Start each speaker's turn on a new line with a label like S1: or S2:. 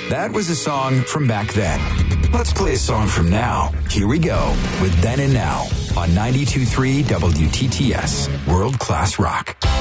S1: That was a song from back then. Let's play a song from now. Here we go with Then and Now on 92.3 WTTS, World Class Rock.